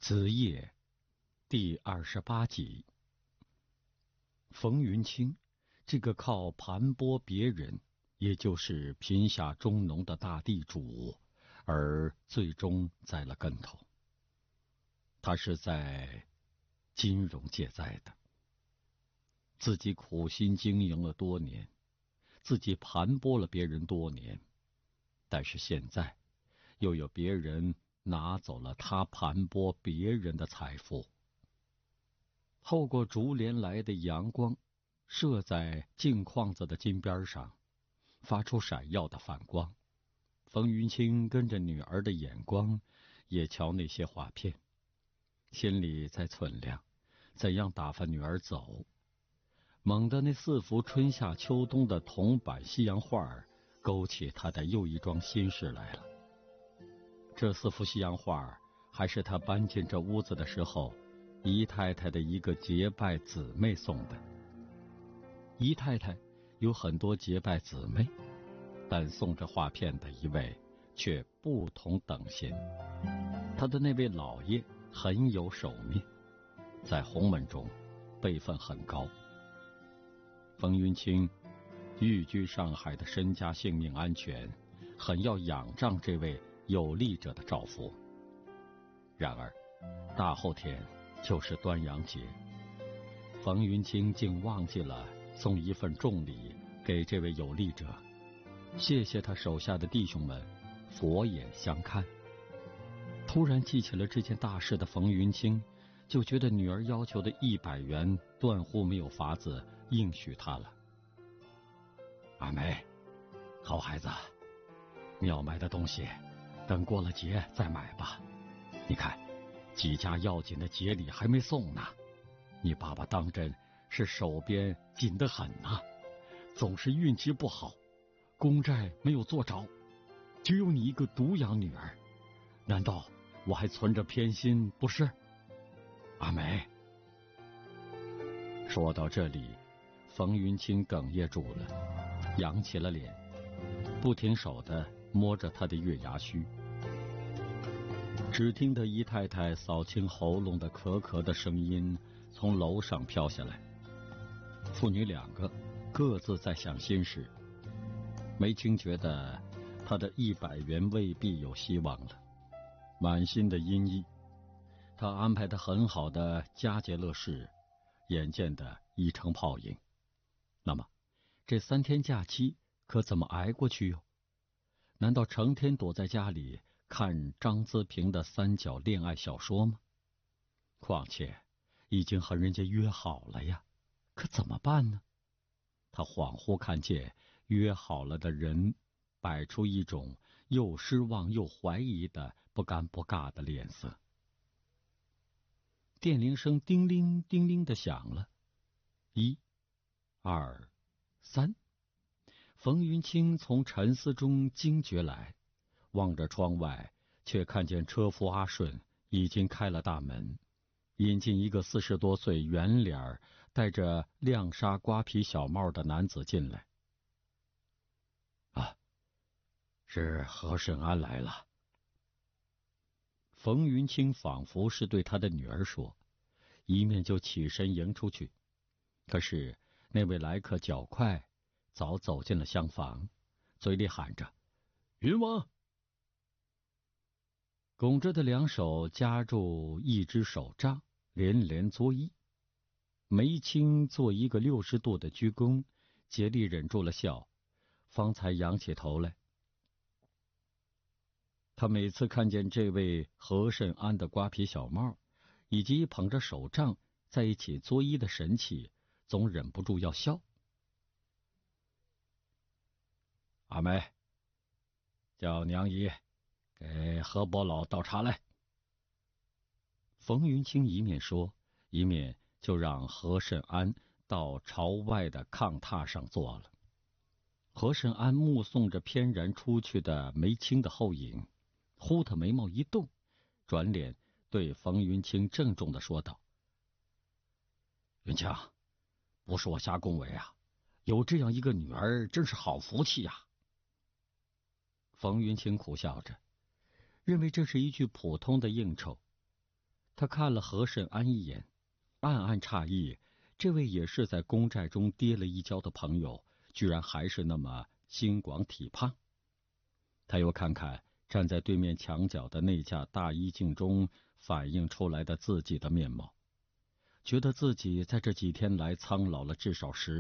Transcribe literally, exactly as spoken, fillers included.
子夜第二十八集。冯云清这个靠盘剥别人，也就是贫下中农的大地主，而最终栽了跟头。他是在金融界栽的，自己苦心经营了多年，自己盘剥了别人多年，但是现在又有别人拿走了他盘剥别人的财富。透过逐年来的阳光，射在镜框子的金边上，发出闪耀的反光。冯云清跟着女儿的眼光，也瞧那些画片，心里在忖量怎样打发女儿走。猛地那四幅春夏秋冬的铜版西洋画勾起他的又一桩心事来了。这四幅西洋画还是他搬进这屋子的时候，姨太太的一个结拜姊妹送的。姨太太有很多结拜姊妹，但送这画片的一位却不同等闲。他的那位老爷很有手面，在洪门中辈分很高。冯云清寓居上海的身家性命安全，很要仰仗这位有力者的照拂。然而大后天就是端阳节，冯云清竟忘记了送一份重礼给这位有力者，谢谢他手下的弟兄们佛眼相看。突然记起了这件大事的冯云清，就觉得女儿要求的一百元断乎没有法子应许他了。阿梅，好孩子，你要买的东西等过了节再买吧。你看几家要紧的节礼还没送呢，你爸爸当真是手边紧得很呐、啊，总是运气不好，公债没有做着，只有你一个独养女儿，难道我还存着偏心不是？阿梅。说到这里，冯云清哽咽住了，扬起了脸，不停手地摸着他的月牙须。只听得姨太太扫清喉咙的咳咳的声音从楼上飘下来。父女两个各自在想心事。梅青觉得他的一百元未必有希望了，满心的阴翳。他安排的很好的佳节乐事，眼见的已成泡影。那么这三天假期可怎么挨过去哟？难道成天躲在家里看张资平的三角恋爱小说吗？况且已经和人家约好了呀，可怎么办呢？他恍惚看见约好了的人摆出一种又失望又怀疑的不尴不尬的脸色。电铃声叮铃叮铃的响了，一、二、三。冯云清从沉思中惊觉来，望着窗外，却看见车夫阿顺已经开了大门，引进一个四十多岁圆脸戴着亮纱瓜皮小帽的男子进来。啊，是何慎安来了。冯云清仿佛是对他的女儿说，一面就起身迎出去。可是那位来客较快，早走进了厢房，嘴里喊着云王。拱着的两手夹住一只手杖，连连作揖。梅青做一个六十度的鞠躬，竭力忍住了笑，方才仰起头来。他每次看见这位何慎安的瓜皮小帽，以及捧着手杖在一起作揖的神气，总忍不住要笑。阿梅，叫娘姨给何伯老倒茶来。冯云清一面说，一面就让何慎安到朝外的炕榻上坐了。何慎安目送着翩然出去的梅青的后影，忽他眉毛一动，转脸对冯云清郑重地说道：云清，不是我瞎恭维啊，有这样一个女儿真是好福气啊。冯云清苦笑着，认为这是一句普通的应酬。 他看了何慎安一眼，暗暗诧异，这位也是在公债中跌了一跤的朋友，居然还是那么心广体胖。他又看看站在对面墙角的那架大衣镜中反映出来的自己的面貌，觉得自己在这几天来苍老了至少十